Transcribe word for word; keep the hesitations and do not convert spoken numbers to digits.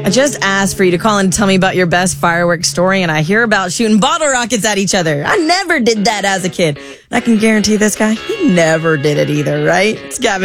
I just asked for you to call and tell me about your best fireworks story, and I hear about shooting bottle rockets at each other. I never did that as a kid. I can guarantee this guy, he never did it either, right? It's Gavin.